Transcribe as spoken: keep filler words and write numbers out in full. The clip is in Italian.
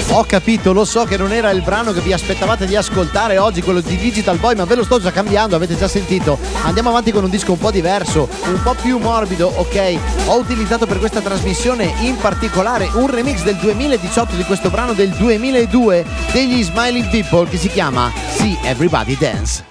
Ho capito, lo so che non era il brano che vi aspettavate di ascoltare oggi, quello di Digital Boy, ma ve lo sto già cambiando, avete già sentito. Andiamo avanti con un disco un po' diverso, un po' più morbido, ok? Ho utilizzato per questa trasmissione in particolare un remix del duemiladiciotto di questo brano del duemiladue degli Smiling People che si chiama See Everybody Dance.